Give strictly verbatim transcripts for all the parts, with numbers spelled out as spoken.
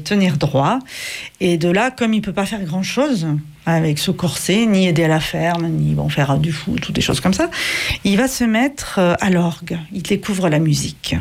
tenir droit. Et de là, comme il peut pas faire grand-chose avec ce corset, ni aider à la ferme, ni bon, faire du foot ou des choses comme ça, il va se mettre à l'orgue. Il découvre la musique.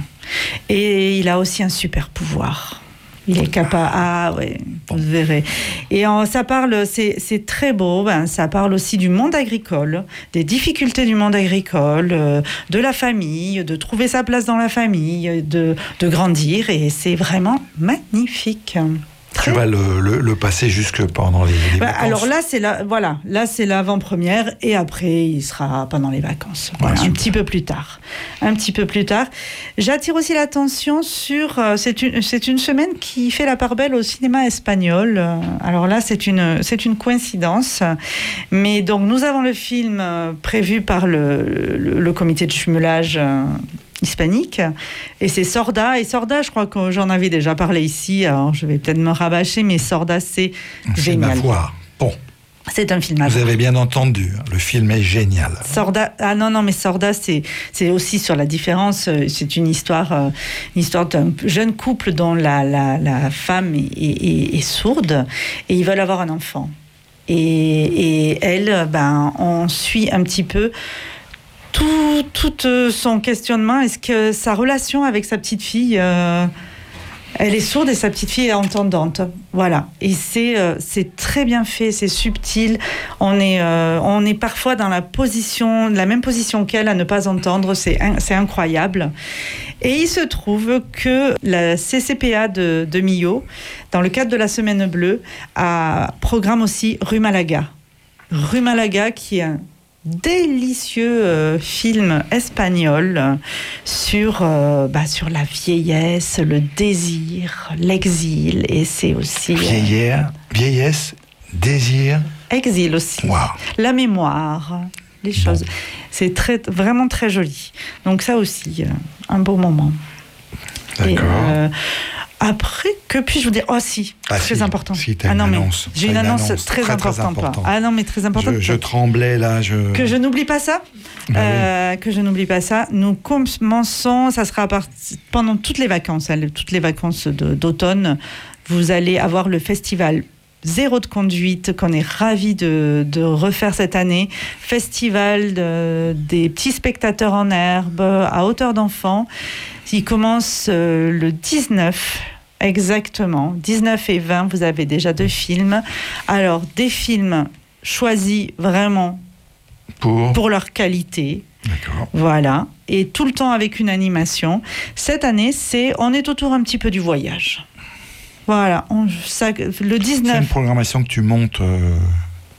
Et il a aussi un super pouvoir. Il est capable. Ah ouais, vous verrez. Et en, ça parle, c'est, c'est très beau. Ben, ça parle aussi du monde agricole, des difficultés du monde agricole, euh, de la famille, de trouver sa place dans la famille, de, de grandir. Et c'est vraiment magnifique. Tu vas le, le, le passer jusque pendant les, les bah, vacances. Alors là, c'est la, voilà, là, c'est l'avant-première et après, il sera pendant les vacances. Voilà, ouais, un petit peu plus tard. Un petit peu plus tard. J'attire aussi l'attention sur... Euh, c'est, une, c'est une semaine qui fait la part belle au cinéma espagnol. Euh, alors là, c'est une, c'est une coïncidence. Mais donc, nous avons le film euh, prévu par le, le, le comité de jumelage... Euh, hispanique, et c'est Sorda. Et Sorda, je crois que j'en avais déjà parlé ici, alors je vais peut-être me rabâcher, mais Sorda, c'est un génial. Film à voir. Bon. C'est un film à Vous voir. avez bien entendu, le film est génial. Sorda, ah non, non, mais Sorda, c'est, c'est aussi sur la différence. C'est une histoire, euh, une histoire d'un jeune couple dont la, la, la femme est, est, est sourde, et ils veulent avoir un enfant. Et, et elle, ben, on suit un petit peu Tout, tout son questionnement. Est-ce que sa relation avec sa petite fille, euh, elle est sourde et sa petite fille est entendante. Voilà. Et c'est, euh, c'est très bien fait, c'est subtil. On est, euh, on est parfois dans la position, la même position qu'elle à ne pas entendre. C'est, c'est incroyable. Et il se trouve que la C C P A de, de Millau, dans le cadre de la Semaine Bleue, a, programme aussi Rue Malaga. Rue Malaga, qui est un délicieux euh, film espagnol euh, sur, euh, bah, sur la vieillesse, le désir, l'exil, et c'est aussi... Vieillère, euh, vieillesse, désir... Exil aussi. Wow. La mémoire, les choses. Bon. C'est très, vraiment très joli. Donc ça aussi, euh, un beau moment. D'accord. Et, euh, après, que puis-je vous dire ? Oh si, ah, très si, important. Si, t'as ah une non, mais annonce. j'ai une, une annonce, annonce très, très importante. Très important. Ah non, mais très importante. Je, je tremblais là. Je... Que je n'oublie pas ça. Bah euh, oui. Que je n'oublie pas ça. Nous commençons, ça sera part... pendant toutes les vacances, hein, toutes les vacances de, d'automne, vous allez avoir le festival Zéro de conduite, qu'on est ravis de, de refaire cette année. Festival de, des petits spectateurs en herbe, à hauteur d'enfant. Il commence euh, le dix-neuf, exactement. dix-neuf et vingt, vous avez déjà deux films. Alors, des films choisis vraiment pour, pour leur qualité. D'accord. Voilà. Et tout le temps avec une animation. Cette année, c'est, on est autour un petit peu du voyage. Voilà, on, ça, le dix-neuf... C'est une programmation que tu montes euh, toi-même ?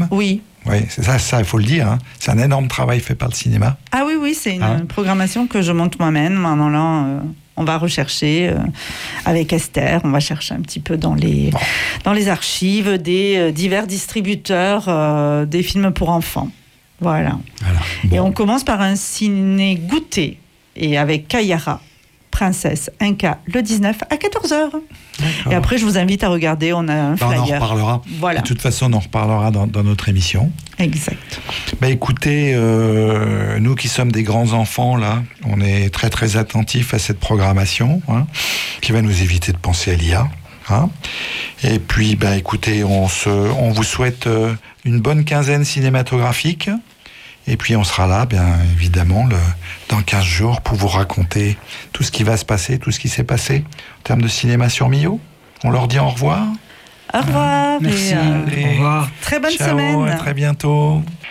Oh, oui. Oui, c'est ça, ça, il faut le dire. Hein. C'est un énorme travail fait par le cinéma. Ah oui, oui, c'est une hein? programmation que je monte moi-même. Maintenant, là, euh, on va rechercher euh, avec Esther, on va chercher un petit peu dans les, bon. dans les archives des euh, divers distributeurs euh, des films pour enfants. Voilà. voilà. Bon. Et on commence par un ciné-goûter, et avec Kayara, Princesse Inca, le dix-neuf à quatorze heures. D'accord. Et après, je vous invite à regarder, on a un flyer. On en reparlera. Voilà. De toute façon, on en reparlera dans, dans notre émission. Exact. Bah, écoutez, euh, nous qui sommes des grands enfants, là, on est très très attentifs à cette programmation, hein, qui va nous éviter de penser à l'I A. Hein. Et puis, bah, écoutez, on, se, on vous souhaite euh, une bonne quinzaine cinématographique. Et puis on sera là, bien évidemment, le, dans quinze jours pour vous raconter tout ce qui va se passer, tout ce qui s'est passé en termes de cinéma sur Millau. On leur dit au revoir. Au revoir. Merci. Et, euh, au revoir. Très bonne ciao, semaine. À très bientôt.